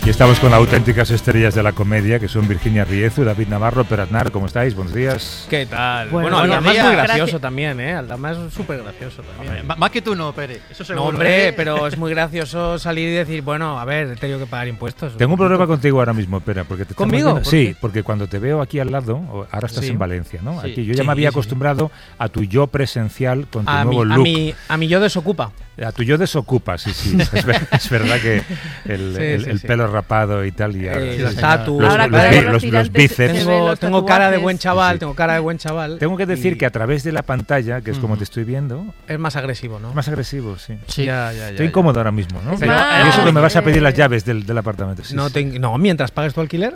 Y estamos con auténticas estrellas de la comedia, que son Virginia Riezu, David Navarro, Pere Aznar. ¿Cómo estáis? Buenos días. ¿Qué tal? Bueno, Aldama es muy gracioso gracias. también, ¿eh? Aldama es súper gracioso también. Más que tú no, Pere. Eso seguro. No, hombre, pero es muy gracioso salir y decir, bueno, a ver, he tenido que pagar impuestos. Tengo un problema contigo ahora mismo, Pere, porque te estamos ¿Conmigo? viendo- Sí, porque cuando te veo aquí al lado, ahora estás Sí. en Valencia, ¿no? Sí. Aquí yo ya Sí, me había sí, sí. acostumbrado a tu yo presencial con tu A nuevo mi, look. a mi yo desocupa. A tu yo desocupa, sí. Es verdad que el sí. pelo rapado y tal. Y El sí. tatu. Los- Ahora los con bi- los los tirantes bíceps. se ven Tengo, los tengo cara de tatuajes. buen chaval, Sí. tengo cara de buen chaval. Tengo que decir y que a través de la pantalla, que es como te estoy viendo, es más agresivo, ¿no? es más agresivo, sí. Sí. Ya. Estoy incómodo ahora mismo, ¿no? Es Pero- más- y eso que me vas a pedir las llaves del apartamento. Sí, No, sí. no, mientras pagues tu alquiler.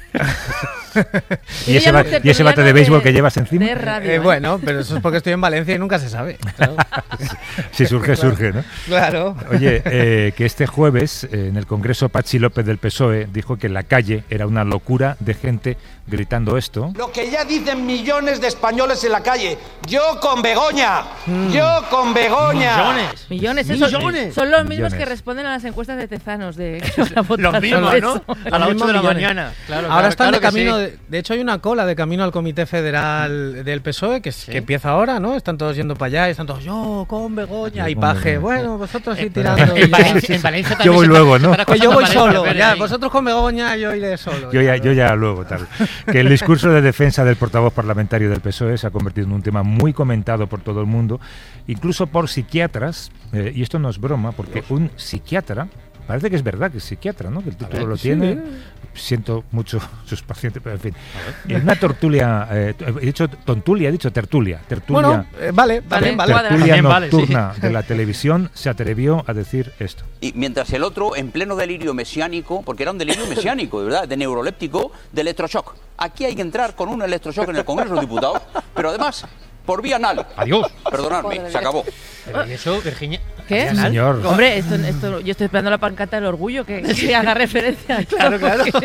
¿Y ese, y ese bate de béisbol que llevas encima? De radio, Bueno, pero eso es porque estoy en Valencia y nunca se sabe. Claro. Si surge, ¿no? Claro. Oye, que este jueves en el Congreso Patxi López del PSOE dijo que la calle era una locura de gente gritando esto. Lo que ya dicen millones de españoles en la calle. Yo con Begoña. Yo con Begoña. Millones, Millones. son los mismos Millones. que responden a las encuestas de Tezanos de que van a votar Los mismos, sobre ¿no? eso. A las 8 de la millones. mañana. Claro, Ahora están de claro que camino, sí. de hecho hay una cola de camino al Comité Federal del PSOE que empieza ahora, ¿no? Están todos yendo para allá y están todos yo con Begoña Yo y con Paje. Begoña. Bueno, vosotros sí tirando. En Valencia también Yo voy se luego, están ¿no? acosando Pues yo voy en Valencia, solo, Pere, ya, ahí. vosotros con Begoña, yo iré solo. Yo ya luego, tal. Que el discurso de defensa del portavoz parlamentario del PSOE se ha convertido en un tema muy comentado por todo el mundo, incluso por psiquiatras, y esto no es broma, porque un psiquiatra, parece que es verdad que es psiquiatra, ¿no? Que el título lo tiene, siento mucho sus pacientes, pero en fin. En una tertulia, he dicho tontulia, he dicho tertulia. Bueno, vale. Vale, vale. cuadra. Tertulia También vale, nocturna de la televisión se atrevió a decir esto. Y mientras el otro, en pleno delirio mesiánico, porque era un delirio mesiánico, de verdad, de neuroléptico, de electroshock. Aquí hay que entrar con un electroshock en el Congreso de los Diputados, pero además por vía anal. Adiós. Perdonadme, se acabó. Pero ¿y eso, Virginia? ¿Qué? Sí, señor. Hombre, esto, yo estoy esperando la pancarta del orgullo que haga referencia a esto. Claro.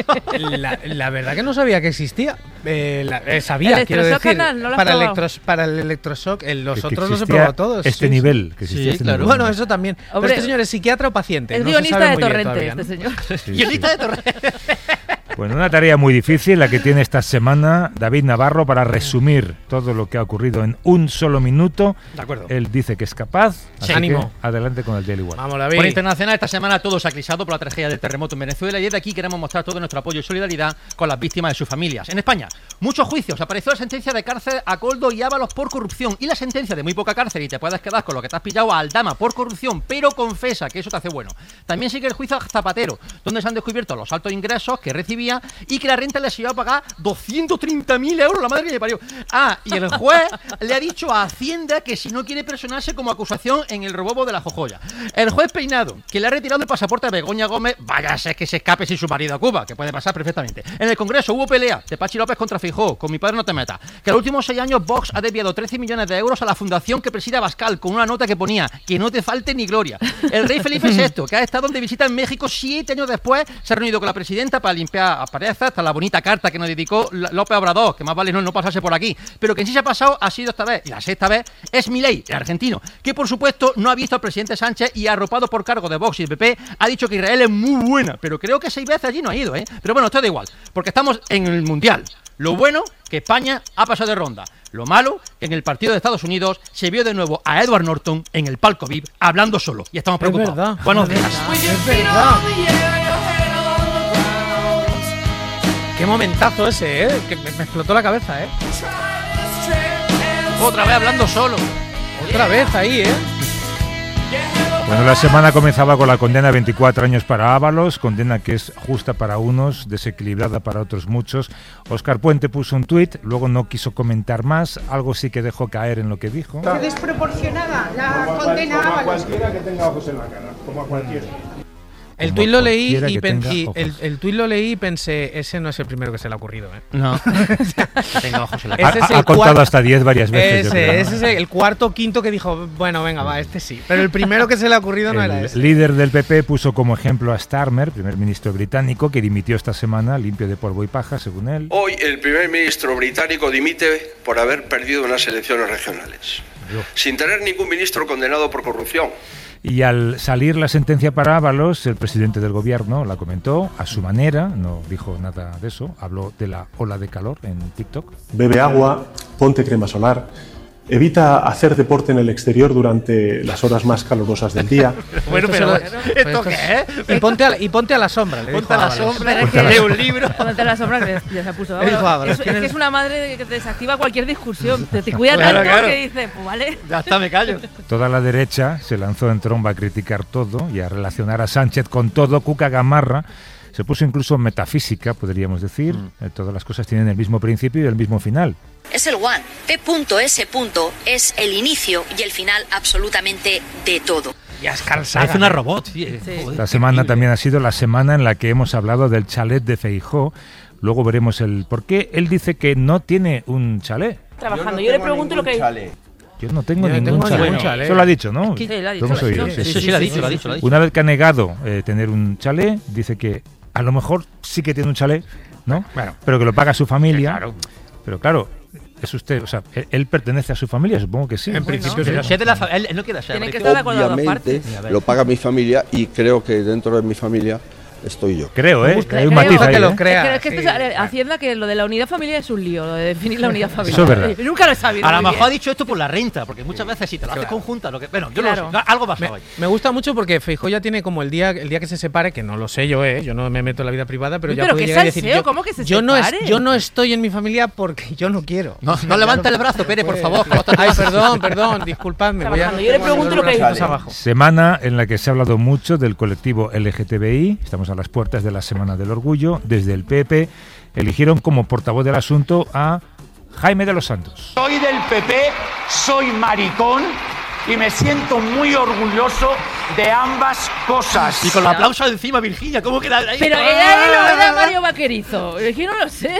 La verdad que no sabía que existía. Sabía, El quiero electroshock decir. anal, ¿no lo has para, probado? para el electroshock, los Que otros los he existía probado todos. Este sí, nivel, sí. que existía Sí, este claro. nivel. Bueno, eso también. Pero Hombre, este señor es psiquiatra o paciente. Es No se guionista sabe de muy bien Torrente, todavía, ¿no? este señor. Sí, Guionista sí. de Torre. Bueno, una tarea muy difícil la que tiene esta semana David Navarro para resumir todo lo que ha ocurrido en un solo minuto. De acuerdo. Él dice que es capaz. Así Ánimo. que adelante con el Daily One. Vamos, David. Por internacional, esta semana todo se ha crisado por la tragedia del terremoto en Venezuela y desde aquí queremos mostrar todo nuestro apoyo y solidaridad con las víctimas y sus familias. En España, muchos juicios. Apareció la sentencia de cárcel a Coldo y Ábalos por corrupción y la sentencia de muy poca cárcel y te puedes quedar con lo que te has pillado a Aldama por corrupción, pero confesa que eso te hace bueno. También sigue el juicio a Zapatero, donde se han descubierto los altos ingresos que recibía y que la renta les iba a pagar 230.000 euros, la madre que me parió. Ah, y el juez le ha dicho a Hacienda que si no quiere personarse como acusación en el robo de la jojoya. El juez Peinado, que le ha retirado el pasaporte a Begoña Gómez, vaya a ser que se escape sin su marido a Cuba, que puede pasar perfectamente. En el Congreso hubo pelea de Patxi López contra Feijóo, con mi padre no te metas, que en los últimos 6 años Vox ha desviado 13 millones de euros a la fundación que preside Abascal, con una nota que ponía que no te falte ni gloria. El rey Felipe VI, que ha estado de visita en México 7 años después, se ha reunido con la presidenta para limpiar asperezas, hasta la bonita carta que nos dedicó López Obrador, que más vale no pasarse por aquí, pero que en sí se ha pasado ha sido esta vez, y la sexta vez es Milei, el argentino, que por supuesto no ha visto al presidente Sánchez y arropado por cargo de Vox y el PP, ha dicho que Israel es muy buena, pero creo que 6 veces allí no ha ido, ¿eh? Pero bueno, esto da igual, porque estamos en el Mundial. Lo bueno, que España ha pasado de ronda. Lo malo, que en el partido de Estados Unidos se vio de nuevo a Edward Norton en el palco VIP hablando solo, y estamos preocupados. verdad. Buenos días. Es verdad. Qué momentazo ese, ¿eh? Que me explotó la cabeza, ¿eh? Otra vez hablando solo. Otra vez ahí, ¿eh? Bueno, la semana comenzaba con la condena a 24 años para Ábalos, condena que es justa para unos, desequilibrada para otros muchos. Óscar Puente puso un tuit, luego no quiso comentar más, algo sí que dejó caer en lo que dijo. Desproporcionada la condena a Ábalos. Cualquiera que tenga ojos en la cara, como a cualquiera. El Como tuit lo leí cualquiera y, que tenga ojos. el tuit lo leí y pensé, ese no es el primero que se le ha ocurrido, ¿eh? No. Tengo ojos en la Ese cara. es el Ha contado cuarto- hasta 10 varias veces. yo creo, ¿no? Ese es el cuarto o quinto que dijo, bueno, venga, va, este sí. Pero el primero que se le ha ocurrido no era El ese. líder del PP puso como ejemplo a Starmer, primer ministro británico, que dimitió esta semana limpio de polvo y paja, según él. Hoy el primer ministro británico dimite por haber perdido unas elecciones regionales, sin tener ningún ministro condenado por corrupción. Y al salir la sentencia para Ábalos, el presidente del gobierno la comentó a su manera, no dijo nada de eso, habló de la ola de calor en TikTok. Bebe agua, ponte crema solar, evita hacer deporte en el exterior durante las horas más calurosas del día. Bueno, pero ¿esto qué es? Y ponte a la sombra. Ponte a la sombra, lee un libro. Ponte a la sombra, que ya se puso. Es que es una madre que te desactiva cualquier discusión. Te cuida tanto que dice, pues vale. Ya está, me callo. Toda la derecha se lanzó en tromba a criticar todo y a relacionar a Sánchez con todo. Cuca Gamarra se puso incluso metafísica, podríamos decir. Todas las cosas tienen el mismo principio y el mismo final. Es el one. P.S. es el inicio y el final absolutamente de todo. Ya es cansada. Es una robot. Sí. Esta semana también ha sido la semana en la que hemos hablado del chalet de Feijóo. Luego veremos el por qué. Él dice que no tiene un chalet. Trabajando. Yo le pregunto lo que... Yo no tengo ningún chalet. Eso lo ha dicho, ¿no? Sí, lo ha Lo hemos oído. Sí, lo ha dicho. Una vez que ha negado tener un chalet, dice que a lo mejor sí que tiene un chalet, ¿no? Bueno, pero que lo paga su familia. Claro. Pero claro, es usted, o sea, él pertenece a su familia, supongo que sí. En principio Pero sí. si es de la él no quiere ser. Tiene que estar de acuerdo a las partes. Obviamente lo paga mi familia y creo que dentro de mi familia estoy yo. Creo, que hay un matiz ahí. Es que esto es Hacienda, que lo de la unidad familiar es un lío, lo de definir la unidad familiar. Eso es verdad. Nunca lo he sabido. A lo mejor ha dicho esto por la renta, porque muchas veces si te lo haces conjunta, bueno, yo no lo sé, algo pasa hoy. Me gusta mucho porque Feijóo ya tiene como el día que se separe, que no lo sé yo, yo no me meto en la vida privada, pero ya puede llegar y decir, ¿cómo que se separe? Yo no estoy en mi familia porque yo no quiero. No levanta el brazo, Pérez, por favor. Ay, perdón, disculpadme. Yo le pregunto lo que hay abajo. Semana en la que se ha hablado mucho del colectivo LGTBI. Estamos a las puertas de la Semana del Orgullo. Desde el PP eligieron como portavoz del asunto a Jaime de los Santos. Soy del PP, soy maricón y me siento muy orgulloso de ambas cosas. Y con los aplausos encima, Virginia, ¿cómo queda ahí? Pero era él o era Mario Vaquerizo. Yo no lo sé.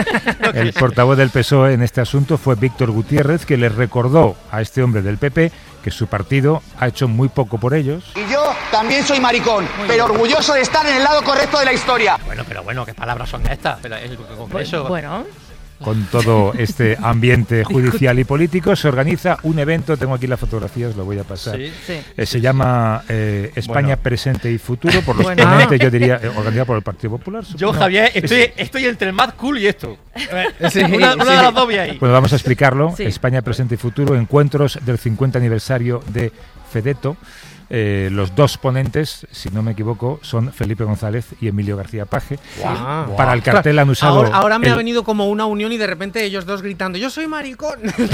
El portavoz del PSOE en este asunto fue Víctor Gutiérrez, que le recordó a este hombre del PP que su partido ha hecho muy poco por ellos. Y yo también soy maricón, pero orgulloso de estar en el lado correcto de la historia. Bueno, ¿qué palabras son estas? Pero el Congreso... Bueno... Con todo este ambiente judicial y político se organiza un evento, tengo aquí las fotografías, lo voy a pasar. Sí. Se llama España Presente y Futuro, por los ponentes, yo diría, organizado por el Partido Popular. Yo, Javier, estoy entre el Mad Cool y esto. Una de las dos ahí. Bueno, vamos a explicarlo. Sí. España Presente y Futuro, encuentros del 50 aniversario de Fedeto. Los dos ponentes, si no me equivoco, son Felipe González y Emilio García Paje. Wow. Para el cartel han usado... Ahora me ha venido como una unión y de repente ellos dos gritando ¡yo soy maricón!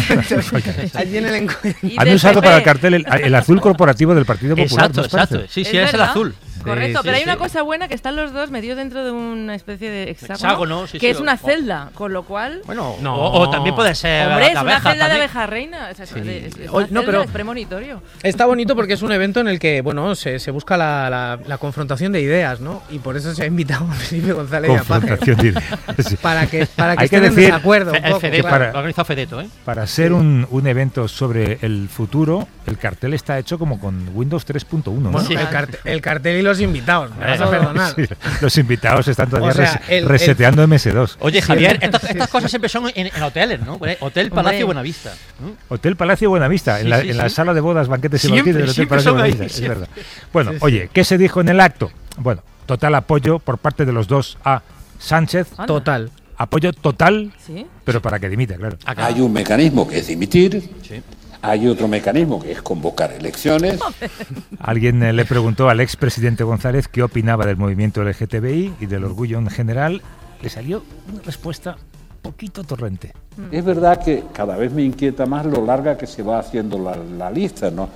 Allí en el encuentro. Han usado para el cartel el azul corporativo del Partido Popular. Exacto. Sí, es el azul. Correcto, Sí, pero hay sí. una cosa buena, que están los dos metidos dentro de una especie de Hexágono, sí, que sí, es una celda, con lo cual... Bueno, o también puede ser... Hombre, es una abeja, celda de también. abeja reina. Es pero es premonitorio. Está bonito porque es un evento en el que, bueno, se busca la confrontación de ideas, ¿no? Y por eso se ha invitado a Felipe González y a Paje. Confrontación de ideas. Sí. Para que Hay que estén en decir, desacuerdo un El poco, Fedeto, claro. lo ha organizado Fedeto, ¿eh? Para ser un evento sobre el futuro, el cartel está hecho como con Windows 3.1, ¿no? Bueno, Sí. el cartel y los invitados, me vas a perdonar. Sí, los invitados están todavía O sea, reseteando MS2. Oye, Javier, estas cosas siempre son en hoteles, ¿no? Hotel Palacio Buenavista. Hotel Palacio Buenavista, en la sala de bodas, banquetes y Siempre, bautidos del Hotel siempre Palacio son ahí, Buenavista, es siempre. verdad. Bueno, oye, ¿qué se dijo en el acto? Bueno, total apoyo por parte de los dos a Sánchez. Anda. Total. Apoyo total, ¿Sí? pero para que dimita, claro. Hay un mecanismo que es dimitir, hay otro mecanismo que es convocar elecciones. Alguien le preguntó al expresidente González qué opinaba del movimiento LGTBI y del orgullo en general. Le salió una respuesta poquito torrente. Es verdad que cada vez me inquieta más lo larga que se va haciendo la lista, ¿no?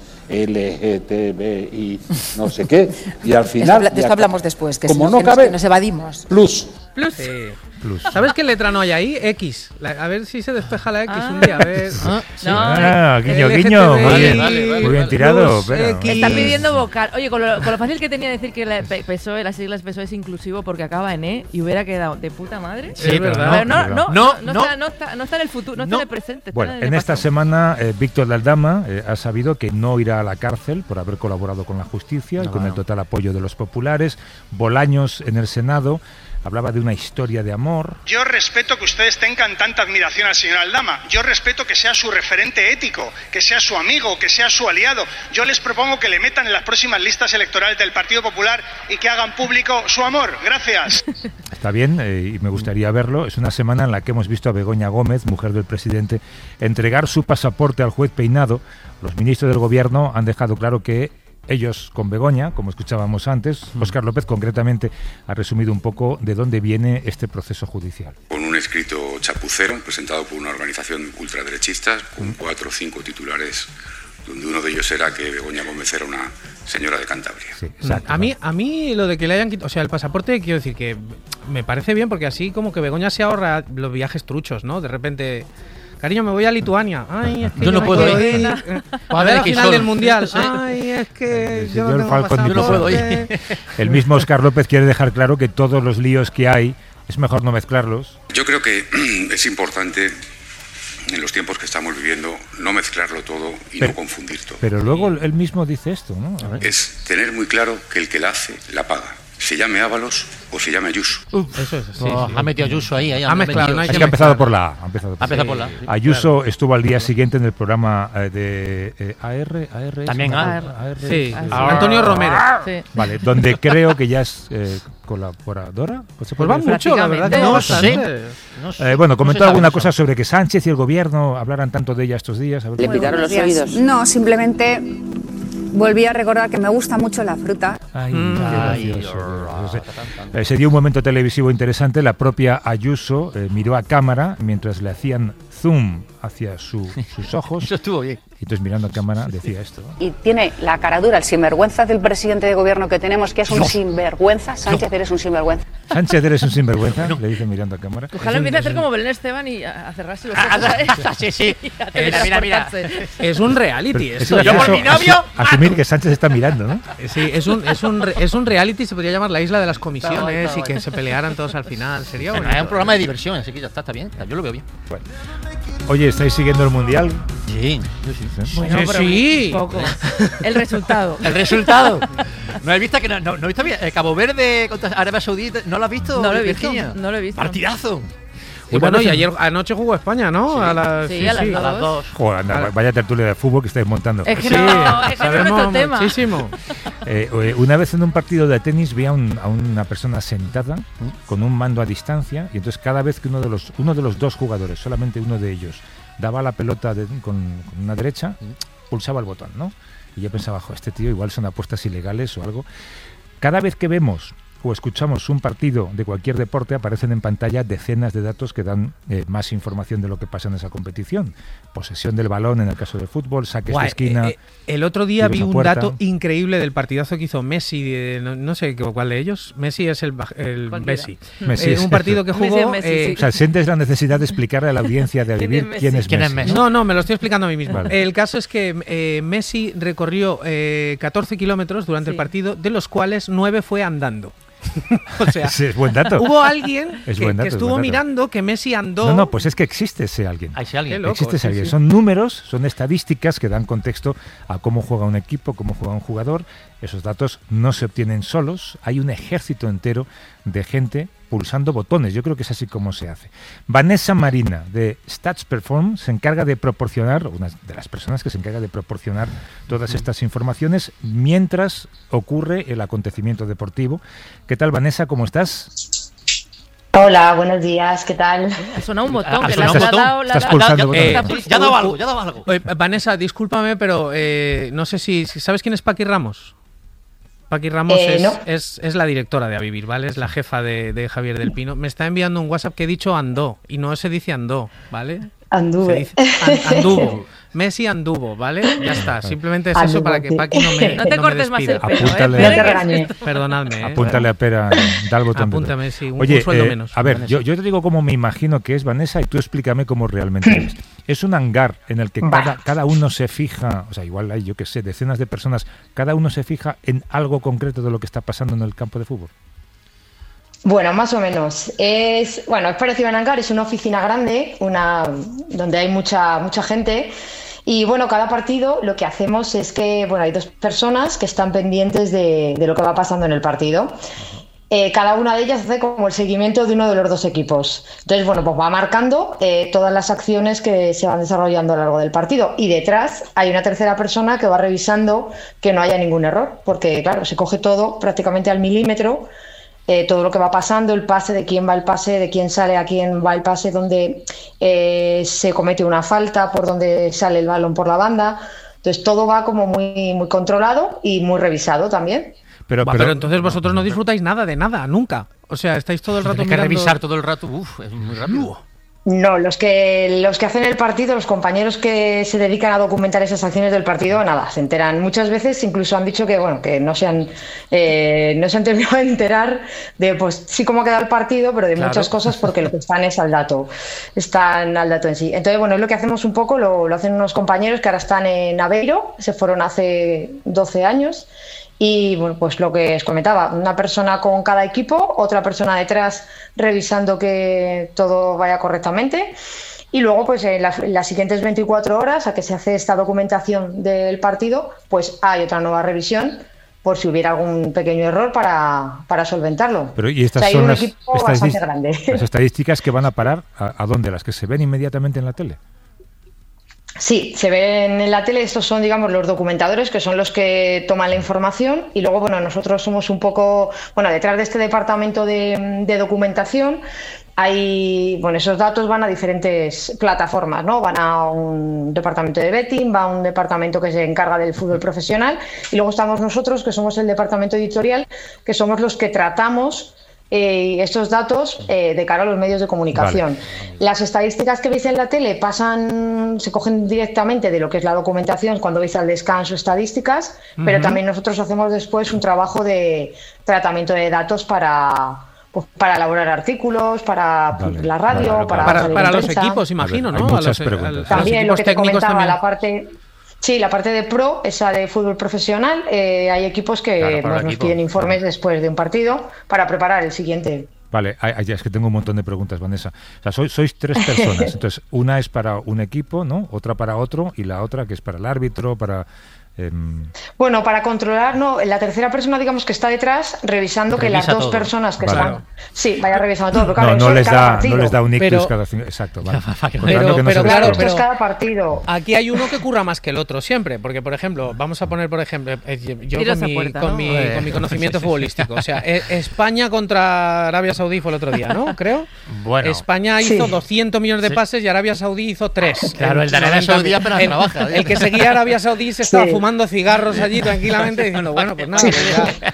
LGTBI, no sé qué, y al final... De esto hablamos después, que como si no cabe, nos evadimos. Plus. Sí. Plus. ¿Sabes qué letra no hay ahí? X. A ver si se despeja la X un día. A ver. Guiño, guiño. Muy bien tirado. Está pidiendo vocal. Oye, con lo fácil que tenía decir que la PSOE, las siglas PSOE es inclusivo porque acaba en E y hubiera quedado de puta madre. Sí, es verdad. Pero no está en el futuro, no está en el presente. Bueno, está en esta pasado. semana Víctor de Aldama ha sabido que no irá a la cárcel por haber colaborado con la justicia y con el total apoyo de los populares. Bolaños en el Senado hablaba de una historia de amor. amor. Yo respeto que ustedes tengan tanta admiración al señor Aldama. Yo respeto que sea su referente ético, que sea su amigo, que sea su aliado. Yo les propongo que le metan en las próximas listas electorales del Partido Popular y que hagan público su amor. Gracias. Está bien, y me gustaría verlo. Es una semana en la que hemos visto a Begoña Gómez, mujer del presidente, entregar su pasaporte al juez Peinado. Los ministros del gobierno han dejado claro que ellos con Begoña, como escuchábamos antes, Óscar López concretamente ha resumido un poco de dónde viene este proceso judicial. Con un escrito chapucero presentado por una organización ultraderechista con 4 o 5 titulares, donde uno de ellos era que Begoña Gómez era una señora de Cantabria. Sí, exacto. A mí lo de que le hayan quitado, o sea, el pasaporte, quiero decir que me parece bien, porque así como que Begoña se ahorra los viajes truchos, ¿no? De repente, cariño, me voy a Lituania. Ay, es que yo no puedo ir. A ver la final del Mundial. Ay, es que yo no tengo pasaporte. Yo no puedo ir. El mismo Óscar López quiere dejar claro que todos los líos que hay es mejor no mezclarlos. Yo creo que es importante, en los tiempos que estamos viviendo, no mezclarlo todo y no confundir todo. Pero luego él mismo dice esto, ¿no? Es tener muy claro que el que la hace, la paga. Se llame Ábalos o se llame Ayuso. Eso es así. Ha metido Ayuso ahí. Ha mezclado. No hay es que ha empezado por la A. Ha empezado por la A. Ayuso estuvo al día siguiente en el programa de AR. También AR. Sí. Antonio Romero. Sí. Vale, donde creo que ya es colaboradora. Pues va mucho, la verdad. No sé. Bueno, comentó alguna cosa sobre que Sánchez y el gobierno hablaran tanto de ella estos días. A ver, ¿Le picaron los oídos? No, simplemente volví a recordar que me gusta mucho la fruta. Se dio un momento televisivo interesante. La propia Ayuso miró a cámara mientras le hacían zoom hacia sus ojos. Eso estuvo bien. Y entonces mirando a cámara decía esto. Y tiene la cara dura, el sinvergüenza del presidente de gobierno que tenemos, que es un sinvergüenza. Sánchez, eres un sinvergüenza. Sánchez, eres un sinvergüenza, le dice mirando a cámara. Ojalá empiece a hacer como Belén Esteban y a cerrarse los ojos. Sí. Mira. Es un reality esto. Yo por mi novio. Asumir que Sánchez está mirando, ¿no? Sí, es un reality, se podría llamar la isla de las comisiones y que se pelearan todos al final. Sería bonito. Es un programa de diversión, así que ya está bien. Yo lo veo bien. Bueno. Oye, ¿estáis siguiendo el Mundial? Sí. Bueno, sí. Poco. El resultado. ¿No has visto que no he visto bien? Cabo Verde contra Arabia Saudita, ¿no lo has visto? No lo he visto. Partidazo. Y bueno, y ayer anoche jugó España, ¿no? Sí. A las 2. Joder, anda, vaya tertulia de fútbol que estáis montando. Es que no es nuestro tema. Muchísimo. Una vez en un partido de tenis vi a una persona sentada con un mando a distancia, y entonces cada vez que uno de los dos jugadores, solamente uno de ellos, daba la pelota con una derecha, pulsaba el botón, ¿no? Y yo pensaba, este tío igual son apuestas ilegales o algo. Cada vez que vemos o escuchamos un partido de cualquier deporte, aparecen en pantalla decenas de datos que dan más información de lo que pasa en esa competición. Posesión del balón en el caso del fútbol, saques de esquina. El otro día vi un dato increíble del partidazo que hizo Messi, no sé cuál de ellos. Messi es el Messi. Un partido que jugó... O sea, sientes la necesidad de explicarle a la audiencia de Vivir quién es Messi. No, me lo estoy explicando a mí mismo. Vale. El caso es que Messi recorrió 14 kilómetros durante el partido, de los cuales 9 fue andando. O sea, es buen dato. Hubo alguien que estuvo mirando que Messi andó. No, pues es que existe ese alguien. Existe ese alguien. Son números, son estadísticas que dan contexto a cómo juega un equipo, cómo juega un jugador. Esos datos no se obtienen solos. Hay un ejército entero de gente pulsando botones. Yo creo que es así como se hace. Vanessa Marina, de Stats Perform, se encarga de proporcionar, una de las personas que se encarga de proporcionar todas estas informaciones mientras ocurre el acontecimiento deportivo. ¿Qué tal, Vanessa? ¿Cómo estás? Hola, buenos días, ¿qué tal? Ha sonado un botón. Estás pulsando botones. Ya daba algo. Vanessa, discúlpame, pero no sé si ¿sabes quién es Paqui Ramos? Paqui Ramos es la directora de A Vivir, ¿vale? Es la jefa de Javier del Pino. Me está enviando un WhatsApp que he dicho andó, y no se dice andó, ¿vale? Anduve. Se dice anduvo. Messi anduvo, ¿vale? Ya está. Simplemente es eso para que Paqui no te cortes más el pelo. Perdonadme. Apúntale a Pera, da el botón. Apúntame, sí, un sueldo menos. A ver, yo te digo cómo me imagino que es, Vanessa, y tú explícame cómo realmente es. Es un hangar en el que cada uno se fija, o sea, igual hay, yo qué sé, decenas de personas, cada uno se fija en algo concreto de lo que está pasando en el campo de fútbol. Bueno, más o menos. Es parecido a un hangar, es una oficina grande, donde hay mucha gente. Y bueno, cada partido lo que hacemos es que hay dos personas que están pendientes de lo que va pasando en el partido. cada una de ellas hace como el seguimiento de uno de los dos equipos. Entonces, bueno, pues va marcando todas las acciones que se van desarrollando a lo largo del partido. Y detrás hay una tercera persona que va revisando que no haya ningún error, porque, claro, se coge todo prácticamente al milímetro, todo lo que va pasando, el pase, de quién va el pase, de quién sale, a quién va el pase, dónde se comete una falta, por dónde sale el balón por la banda. Entonces, todo va como muy, muy controlado y muy revisado también. Pero entonces vosotros no disfrutáis nada de nada, nunca. O sea, estáis todo el rato mirando... Hay que revisar todo el rato, es muy rápido. No, los que hacen el partido, los compañeros que se dedican a documentar esas acciones del partido, nada, se enteran. Muchas veces incluso han dicho que, bueno, que no se han terminado de enterar de, pues sí, cómo ha quedado el partido, pero de muchas cosas, porque lo que están es al dato. Están al dato en sí. Entonces, bueno, es lo que hacemos un poco, lo hacen unos compañeros que ahora están en Aveiro, se fueron hace 12 años. Y bueno, pues lo que os comentaba, una persona con cada equipo, otra persona detrás revisando que todo vaya correctamente. Y luego, pues en las siguientes 24 horas, a que se hace esta documentación del partido, pues hay otra nueva revisión por si hubiera algún pequeño error para solventarlo. Pero ¿y estas son un equipo bastante grande. Las estadísticas que van a parar a dónde? ¿Las que se ven inmediatamente en la tele? Sí, se ven en la tele. Estos son, digamos, los documentadores, que son los que toman la información, y luego, bueno, nosotros somos un poco, bueno, detrás de este departamento de documentación hay, bueno, esos datos van a diferentes plataformas, ¿no? Van a un departamento de betting, va a un departamento que se encarga del fútbol profesional, y luego estamos nosotros, que somos el departamento editorial, que somos los que tratamos estos datos de cara a los medios de comunicación. Vale. Las estadísticas que veis en la tele se cogen directamente de lo que es la documentación cuando veis al descanso estadísticas, pero también nosotros hacemos después un trabajo de tratamiento de datos para elaborar artículos, para la radio, para los equipos, imagino, ¿no? También lo que te comentaba, la parte... Sí, la parte de pro, esa de fútbol profesional, hay equipos que nos piden informes después de un partido para preparar el siguiente. Vale, es que tengo un montón de preguntas, Vanessa. O sea, sois 3 personas, entonces una es para un equipo, ¿no? Otra para otro, y la otra que es para el árbitro, para... Bueno, para controlar, no, la tercera persona, digamos, que está detrás revisando que las dos personas que están... Sí, vaya revisando todo. Claro, no les da un ictus cada... Exacto, vale. Pero claro, es cada partido. Aquí hay uno que curra más que el otro siempre, porque, por ejemplo, vamos a poner, por ejemplo, yo con mi conocimiento futbolístico, o sea, España contra Arabia Saudí fue el otro día, ¿no? Creo. Bueno. España hizo 200 millones de pases y Arabia Saudí hizo 3. Claro, el de Arabia Saudí apenas trabaja. El que seguía a Arabia Saudí se estaba fumando cigarros allí tranquilamente diciendo, bueno, pues nada, pues ya.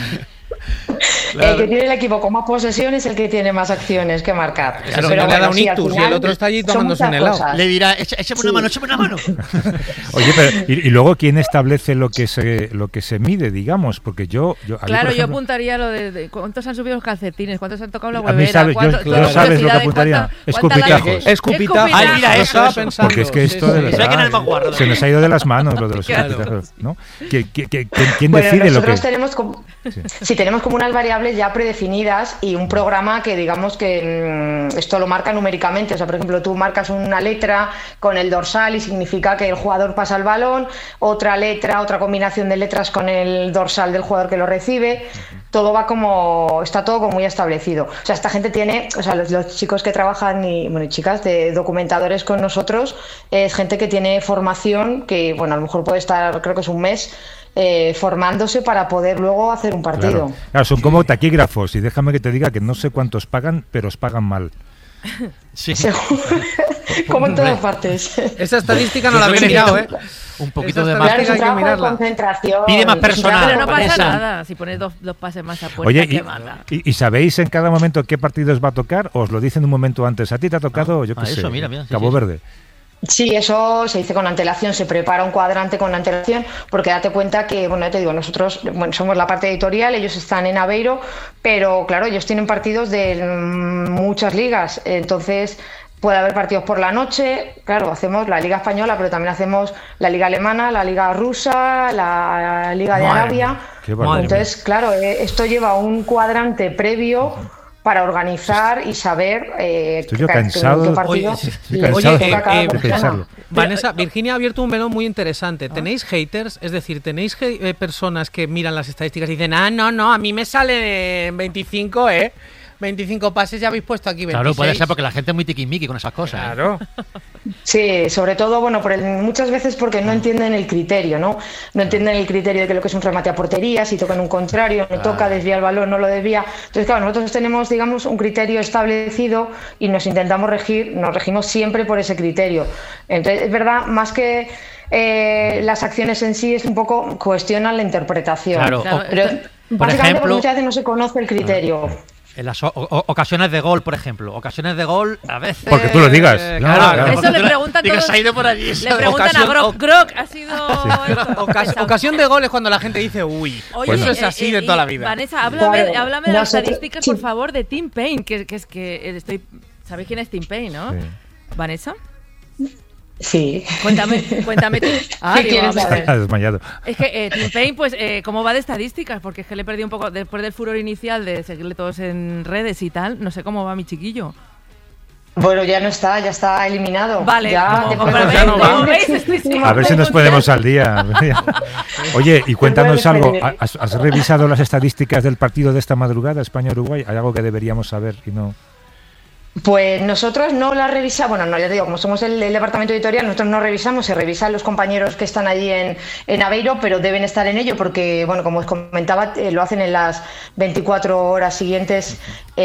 El que tiene el equipo con más posesión es el que tiene más acciones que marcar. Claro, pero le da un ictus y el otro está allí tomándose un helado. Le dirá, échame una mano. Oye, pero y luego ¿quién establece lo que se mide, digamos? Porque yo claro, yo apuntaría lo de cuántos han subido los calcetines, cuántos han tocado la huevera. A mí sabes lo que apuntaría. Escupitajos. Escupitajos. Ay, mira, eso. Porque es que esto de verdad se nos ha ido de las manos lo de los escupitajos, ¿no? ¿Quién decide lo que...? Tenemos como unas variables ya predefinidas y un programa que, digamos, que esto lo marca numéricamente. O sea, por ejemplo, tú marcas una letra con el dorsal y significa que el jugador pasa el balón, otra combinación de letras con el dorsal del jugador que lo recibe. Está todo como muy establecido. O sea, esta gente tiene, o sea, los chicos que trabajan y chicas de documentadores con nosotros, es gente que tiene formación que, bueno, a lo mejor puede estar, creo que es un mes, formándose para poder luego hacer un partido. Claro, son como taquígrafos, y déjame que te diga que no sé cuántos pagan, pero os pagan mal. Sí. Como en todas partes. Esa estadística no la había mirado, ¿eh? Un poquito de más. Claro, es un trabajo de concentración. Pide más personal. Pero no pasa nada si pones dos pases más a puerta. Oye, ¿y sabéis en cada momento qué partidos va a tocar? ¿O os lo dicen un momento antes? ¿A ti te ha tocado, yo qué sé, mira, Cabo Verde? Sí, eso se dice con antelación, se prepara un cuadrante con antelación, porque date cuenta que, bueno, ya te digo, nosotros somos la parte editorial, ellos están en Aveiro, pero claro, ellos tienen partidos de muchas ligas, entonces puede haber partidos por la noche, claro, hacemos la Liga Española, pero también hacemos la Liga Alemana, la Liga Rusa, la Liga de Arabia, entonces, claro, esto lleva un cuadrante previo para organizar y saber estoy yo cansado, qué partido de pensarlo. Vanessa, Virginia ha abierto un melón muy interesante. ¿Tenéis haters? Es decir, ¿tenéis personas que miran las estadísticas y dicen, no, a mí me sale 25, 25 pases, ya habéis puesto aquí 26? Claro, puede ser porque la gente es muy tiquismiqui con esas cosas. Claro. Sí, sobre todo, bueno, muchas veces porque no entienden el criterio, ¿no? No entienden el criterio de que lo que es un remate a portería, si toca en un contrario, no toca, desvía el balón, no lo desvía. Entonces, claro, nosotros tenemos, digamos, un criterio establecido y nos regimos siempre por ese criterio. Entonces, es verdad, más que las acciones en sí, es un poco cuestionan la interpretación. Claro. Pero Por básicamente ejemplo, muchas veces no se conoce el criterio. En las ocasiones de gol, por ejemplo. Ocasiones de gol, a veces... Porque tú lo digas. Claro. Eso le preguntan todos. Ha ido por allí. Le preguntan a Grok. Grok, ha sido... Ocasión de gol es cuando la gente dice, uy. Oye, eso es así de toda la vida. Vanessa, háblame de las estadísticas, por favor, de Tim Payne. ¿Sabéis quién es Tim Payne, no? Sí. ¿Vanessa? Sí. Cuéntame. ¿Qué quieres saber? Ha desmayado. Es que Tim Payne, pues, ¿cómo va de estadísticas? Porque es que le perdí un poco, después del furor inicial de seguirle todos en redes y tal, no sé cómo va mi chiquillo. Bueno, ya no está, ya está eliminado. Vale, ya no va. A ver si nos ponemos al día. Oye, y cuéntanos algo. ¿Has revisado las estadísticas del partido de esta madrugada, España-Uruguay? ¿Hay algo que deberíamos saber y no...? Pues nosotros no la revisamos, bueno, no les digo, como somos el departamento editorial, nosotros no revisamos, se revisan los compañeros que están allí en Aveiro, pero deben estar en ello porque, bueno, como os comentaba, lo hacen en las 24 horas siguientes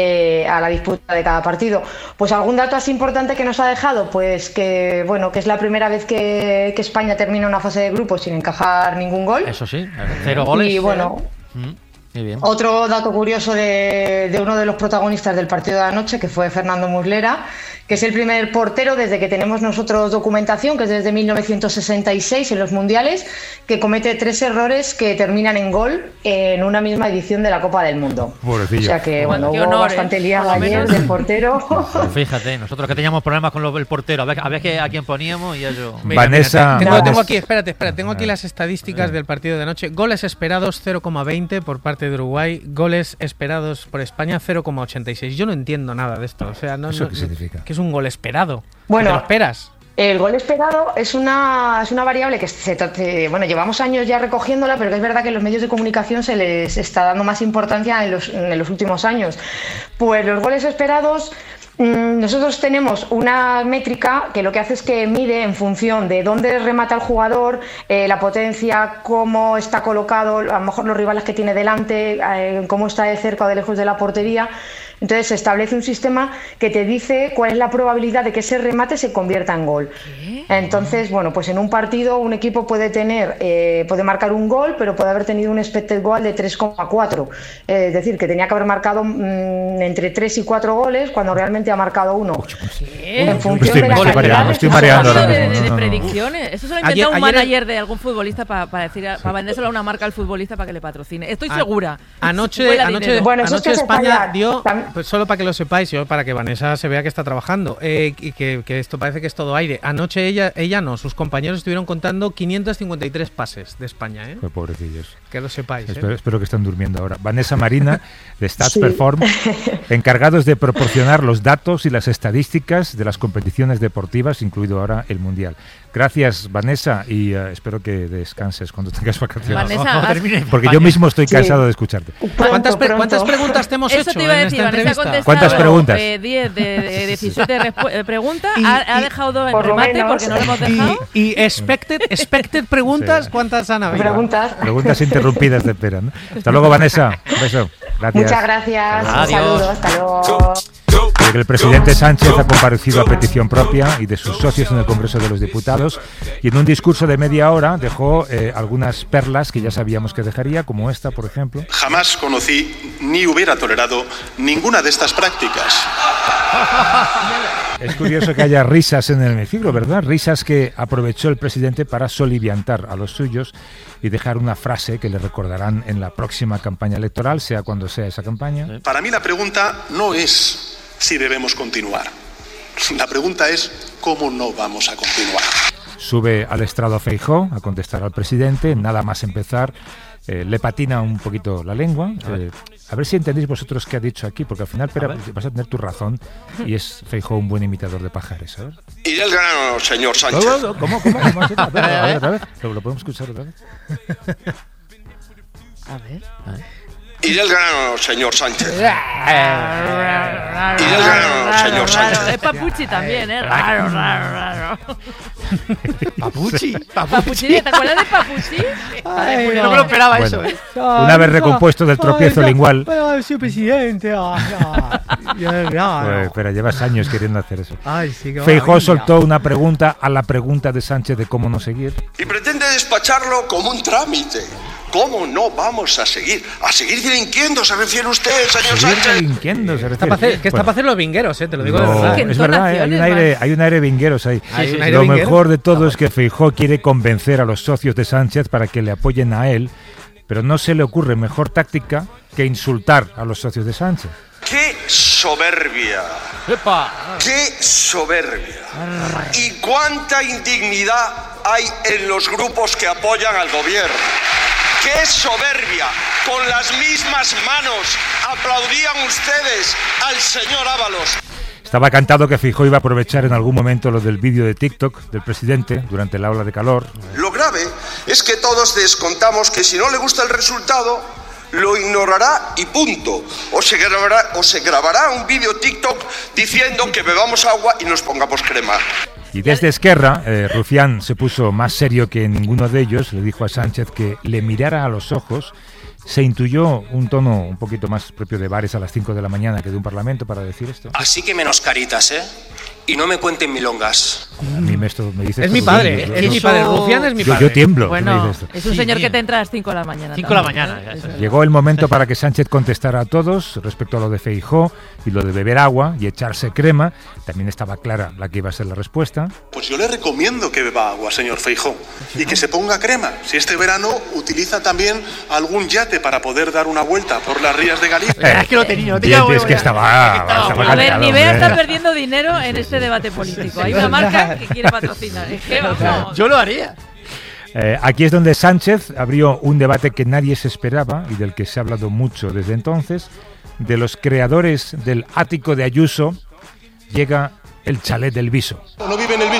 a la disputa de cada partido. Pues algún dato así importante que nos ha dejado, pues que, bueno, que es la primera vez que España termina una fase de grupos sin encajar ningún gol. Eso sí, 0 goles. Y bueno... Bien. Otro dato curioso de uno de los protagonistas del partido de anoche, que fue Fernando Muslera, que es el primer portero desde que tenemos nosotros documentación, que es desde 1966 en los mundiales, que comete 3 errores que terminan en gol en una misma edición de la Copa del Mundo. Pobrecillo. O sea que bueno, hubo bastante liada ayer del portero. Pues fíjate, nosotros que teníamos problemas con el portero, a ver a quién poníamos y eso. Vanessa. Tengo aquí, espérate, tengo aquí las estadísticas del partido de anoche. Goles esperados 0,20 por parte de Uruguay, goles esperados por España 0,86. Yo no entiendo nada de esto, o sea, ¿Eso qué significa? ¿Qué es un gol esperado? Bueno, ¿te lo esperas? El gol esperado es una variable que llevamos años ya recogiéndola, pero que es verdad que en los medios de comunicación se les está dando más importancia en los últimos años. Pues los goles esperados, nosotros tenemos una métrica que lo que hace es que mide en función de dónde remata el jugador, la potencia, cómo está colocado, a lo mejor los rivales que tiene delante, cómo está de cerca o de lejos de la portería. Entonces se establece un sistema que te dice cuál es la probabilidad de que ese remate se convierta en gol. ¿Qué? Entonces, bueno, pues en un partido un equipo puede marcar un gol, pero puede haber tenido un expected goal de 3,4. Es decir, que tenía que haber marcado entre 3 y 4 goles cuando realmente ha marcado 1. En función de la calidad. Me estoy mareando ahora mismo. De predicciones. Eso se lo ha inventado un manager de algún futbolista para vendérselo a una marca al futbolista para que le patrocine. Estoy segura. Anoche España dio... Pues solo para que lo sepáis, para que Vanessa se vea que está trabajando, y que esto parece que es todo aire. Anoche ella no, sus compañeros estuvieron contando 553 pases de España. Pues pobrecillos. Que lo sepáis. Espero que estén durmiendo ahora. Vanessa Marina, de Stats Perform, encargados de proporcionar los datos y las estadísticas de las competiciones deportivas, incluido ahora el Mundial. Gracias, Vanessa, y espero que descanses cuando tengas vacaciones. Vanessa, porque yo mismo estoy cansado de escucharte. ¿Cuántas preguntas te hemos hecho te iba a decir, en esta entrevista? ¿Cuántas preguntas? 10 de 17 preguntas. Ha dejado 2 en remate porque no lo hemos dejado. Y expected preguntas, ¿cuántas han habido? Preguntas interrumpidas de Pera, ¿no? Hasta luego, Vanessa. Un beso. Gracias. Muchas gracias. Adiós. Un saludo. Hasta luego. El presidente Sánchez ha comparecido a petición propia y de sus socios en el Congreso de los Diputados y en un discurso de media hora dejó algunas perlas que ya sabíamos que dejaría, como esta, por ejemplo. Jamás conocí ni hubiera tolerado ninguna de estas prácticas. Es curioso que haya risas en el hemiciclo, ¿verdad? Risas que aprovechó el presidente para soliviantar a los suyos y dejar una frase que le recordarán en la próxima campaña electoral, sea cuando sea esa campaña. Para mí la pregunta no es si debemos continuar. La pregunta es cómo no vamos a continuar. Sube al estrado Feijóo a contestar al presidente, nada más empezar. Le patina un poquito la lengua. A ver si entendéis vosotros qué ha dicho aquí, porque al final vas a tener tu razón y es Feijóo un buen imitador de Pajares, ¿sabes? Iré al grano, señor Sánchez. ¿Cómo? A ver. ¿Lo podemos escuchar otra vez? A ver. Iré al grano, señor Sánchez. Iré al grano, señor Sánchez. Es Papuchi también, ¿eh? Raro. Papuchi. ¿Te acuerdas de Papuchi? No me lo esperaba eso, ¿eh? Una vez recompuesto del tropiezo lingual. Señor presidente. Pero llevas años queriendo hacer eso. Ay, sí, Feijóo soltó una pregunta a la pregunta de Sánchez de cómo no seguir. Y pretende despacharlo como un trámite. ¿Cómo no vamos a seguir? A seguir delinquiendo, ¿se refiere usted, señor Sánchez? Delinquiendo, se refiere. Que está para hacer los vingueros, te lo digo de verdad. Es verdad, hay un aire vingueros ahí. Lo mejor de todo es que Feijóo quiere convencer a los socios de Sánchez para que le apoyen a él, pero no se le ocurre mejor táctica que insultar a los socios de Sánchez. ¡Qué soberbia! ¡Epa! ¡Qué soberbia! ¿Y cuánta indignidad hay en los grupos que apoyan al gobierno? ¡Qué soberbia! Con las mismas manos aplaudían ustedes al señor Ábalos. Estaba cantado que Feijóo iba a aprovechar en algún momento lo del vídeo de TikTok del presidente durante la ola de calor. Lo grave es que todos descontamos que si no le gusta el resultado, lo ignorará y punto. O se grabará un vídeo TikTok diciendo que bebamos agua y nos pongamos crema. Y desde Esquerra, Rufián se puso más serio que ninguno de ellos, le dijo a Sánchez que le mirara a los ojos. Se intuyó un tono un poquito más propio de bares a las 5 de la mañana que de un parlamento para decir esto. Así que menos caritas, ¿eh? Y no me cuenten milongas. A mí esto me dice... Es mi padre, Rufián es mi padre. Yo tiemblo. Bueno, es un señor que te entra a las 5 de la mañana. 5 de la mañana. Llegó el momento para que Sánchez contestara a todos respecto a lo de Feijóo y lo de beber agua y echarse crema. También estaba clara la que iba a ser la respuesta. Pues yo le recomiendo que beba agua, señor Feijóo, y que se ponga crema. Si este verano utiliza también algún yate para poder dar una vuelta por las rías de Galicia. Es que lo tenía. Es que estaba a ver, Nivea está perdiendo dinero en este debate político. Hay una marca que quiere patrocinar. Es que vamos. Yo lo haría. Aquí es donde Sánchez abrió un debate que nadie se esperaba y del que se ha hablado mucho desde entonces. De los creadores del ático de Ayuso llega el chalet del Viso. No vive en el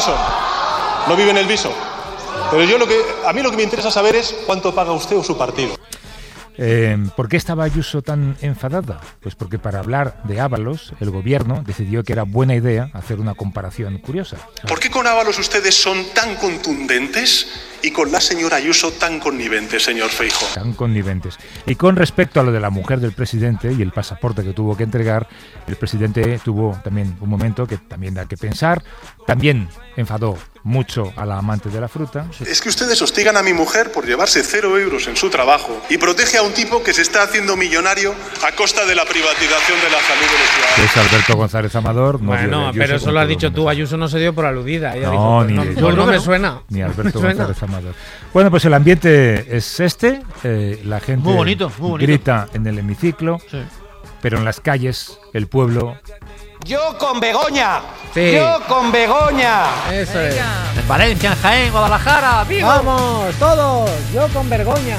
Viso. Pero a mí lo que me interesa saber es cuánto paga usted o su partido. ¿Por qué estaba Ayuso tan enfadada? Pues porque para hablar de Ábalos, el gobierno decidió que era buena idea hacer una comparación curiosa. ¿Por qué con Ábalos ustedes son tan contundentes y con la señora Ayuso tan conniventes, señor Feijóo? Tan conniventes. Y con respecto a lo de la mujer del presidente y el pasaporte que tuvo que entregar, el presidente tuvo también un momento que también da que pensar. También enfadó mucho a la amante de la fruta. Es que ustedes hostigan a mi mujer por llevarse 0 euros en su trabajo y protege a un tipo que se está haciendo millonario a costa de la privatización de la salud de los ciudadanos. Es Alberto González Amador. Bueno, pero eso lo has dicho tú. Ayuso no se dio por aludida. Ella no, dijo, no me suena. Ni Alberto González Amador. Bueno, pues el ambiente es este. La gente muy bonito. Grita en el hemiciclo, sí. Pero en las calles el pueblo... ¡Yo con Begoña! Sí. ¡Yo con Begoña! Eso es. En Valencia, en Jaén, Guadalajara, ¡viva! ¡Vamos, todos! ¡Yo con Begoña!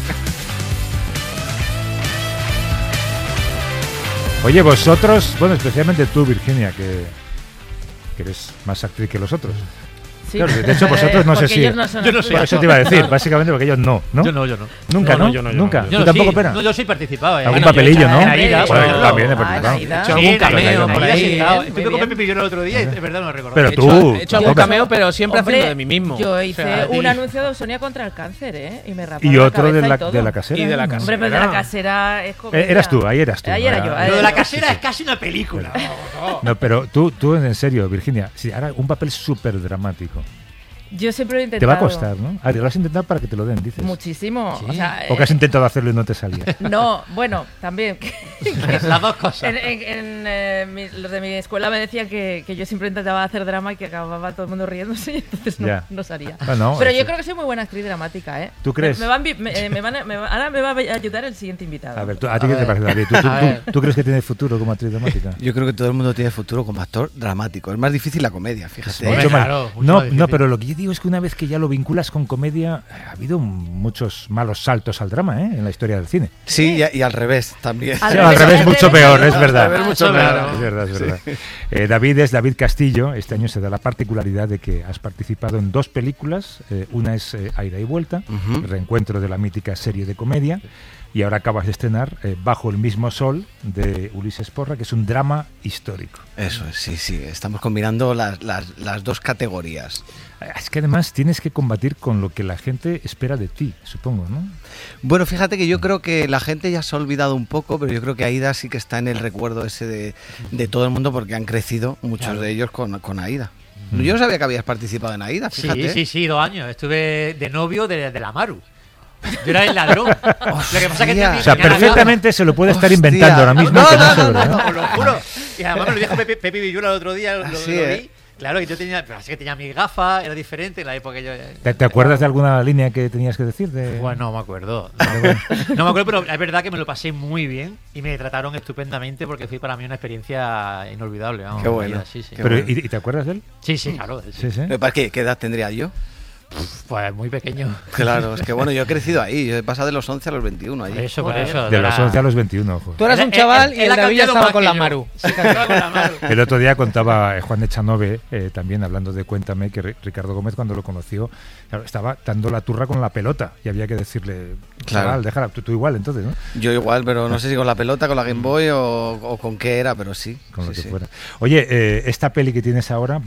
Oye, vosotros, bueno, especialmente tú, Virginia, que eres más actriz que los otros. Sí. Claro, de hecho, vosotros no sé si... Yo no sé. Por eso te iba a decir, básicamente porque ellos no. Yo no. ¿Nunca, no? Yo no. ¿Nunca? Yo ¿Tú tampoco, Pera? No, yo sí participaba. ¿Algún papelillo, no? Aida, bueno, también he participado. He hecho algún cameo por ahí. Estuve con Pepe Pillero el otro día y de verdad no lo recuerdo. Pero tú... He hecho algún cameo, pero siempre haciendo de mí mismo. Yo hice un anuncio de Sonia contra el cáncer, ¿eh? Y me rapaba y otro la de la casera. Y de la casera. Hombre, pero de la casera es como... Eras tú, ahí eras tú. Ahí era yo. Lo de la casera es casi una película. No, pero tú en serio, Virginia, si ahora un papel súper dramático. Yo siempre lo he intentado. Te va a costar, ¿no? Lo has intentado para que te lo den, dices. Muchísimo. ¿Sí? O sea, ¿O que has intentado hacerlo y no te salía? No, bueno, también. Las dos cosas. Los de mi escuela me decían que yo siempre intentaba hacer drama y que acababa todo el mundo riéndose y entonces no salía. Bueno, pero yo creo que soy muy buena actriz dramática, ¿eh? ¿Tú crees? Ahora me va a ayudar el siguiente invitado. A ver, ¿a ti qué te parece, David? ¿Tú crees que tienes futuro como actriz dramática? Yo creo que todo el mundo tiene futuro como actor dramático. Es más difícil la comedia, fíjate. Mucho más. No, pero lo que yo digo es que una vez que ya lo vinculas con comedia, ha habido muchos malos saltos al drama, en la historia del cine. Sí, y al revés también. Al revés mucho peor, es verdad. Mucho peor. Es verdad. David es David Castillo. Este año se da la particularidad de que has participado en 2 películas. Una es A Ida y Vuelta, reencuentro de la mítica serie de comedia. Y ahora acabas de estrenar Bajo el mismo sol, de Ulises Porra, que es un drama histórico. Eso es, sí. Estamos combinando las 2 categorías. Es que además tienes que combatir con lo que la gente espera de ti, supongo, ¿no? Bueno, fíjate que yo creo que la gente ya se ha olvidado un poco, pero yo creo que Aida sí que está en el recuerdo ese de todo el mundo, porque han crecido muchos de ellos con Aida. Yo no sabía que habías participado en Aida, fíjate. Sí, 2 años. Estuve de novio de la Maru. Yo era el ladrón. Lo que pasa que o sea, perfectamente se lo puede estar inventando ahora mismo. No, os lo juro. Y además me lo dijo Pepe Villuela el otro día, lo vi. Claro, y yo tenía, pero así que tenía mis gafas, era diferente en la época que yo... ¿Te acuerdas de alguna línea que tenías que decir? Bueno, no me acuerdo. No me acuerdo, pero es verdad que me lo pasé muy bien y me trataron estupendamente porque fue para mí una experiencia inolvidable. Vamos, qué bueno. Sí. Pero, ¿y te acuerdas de él? Sí, claro. Sí. ¿Para qué edad tendría yo? Pues muy pequeño. Claro, es que bueno, yo he crecido ahí. Yo he pasado de los 11 a los 21 ahí. Por eso. De los 11 a los 21, ojo. Tú eras un chaval y el David ya estaba con la Maru. El otro día contaba Juan Echanove, también hablando de Cuéntame, que Ricardo Gómez cuando lo conoció, claro, estaba dando la turra con la pelota y había que decirle, chaval, déjala, tú igual entonces, ¿no? Yo igual, pero no sé si con la pelota, con la Game Boy o con qué era, pero sí. Con lo que fuera. Oye, esta peli que tienes ahora,